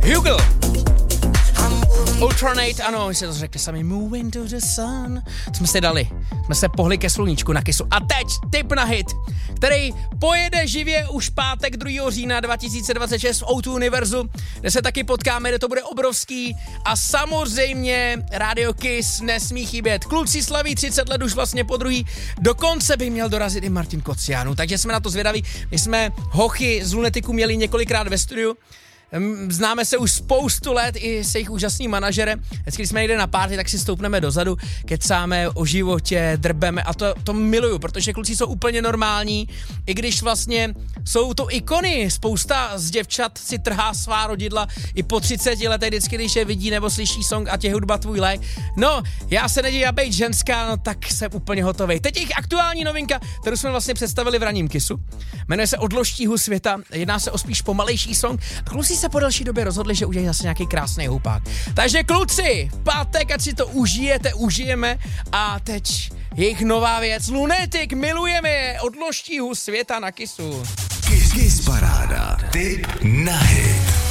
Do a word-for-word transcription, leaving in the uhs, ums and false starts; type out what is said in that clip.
Hugel. Ultranate, ano, se to řekli sami. Moving to the sun. Jsme si dali, jsme se pohli ke sluníčku na Kissu. A teď tip na hit, který pojede živě už pátek druhého října dva tisíce dvacet šest v ó dva Univerzu, kde se taky potkáme, kde to bude obrovský. A samozřejmě Radio Kiss nesmí chybět. Kluci slaví třicet let už vlastně po druhý. Dokonce by měl dorazit i Martin Kociánu, takže jsme na to zvědaví. My jsme hochy z Lunetiku měli několikrát ve studiu. Známe se už spoustu let i se jejich úžasným manažerem. Vždycky, když jsme někde na párty, tak si stoupneme dozadu, kecáme o životě, drbeme a to, to miluju, protože kluci jsou úplně normální, i když vlastně jsou to ikony. Spousta z děvčat si trhá svá rodidla i po třiceti letech, vždycky, když je vidí nebo slyší song a tě hudba tvůj like. No, já se neději, a bejt ženská, no tak jsem úplně hotovej. Teď jejich aktuální novinka, kterou jsme vlastně představili v ranním Kissu. Jmenuje se Odlož tíhu světa, jedná se o spíš pomalejší song a kluci se po delší době rozhodli, že udělají zase nějaký krásný hupák. Takže kluci, pátek, ať si to užijete, užijeme a teď jejich nová věc. Lunetik, milujeme je, Odlož tíhu světa na Kissu. Kiss, Kiss paráda, tip na hit.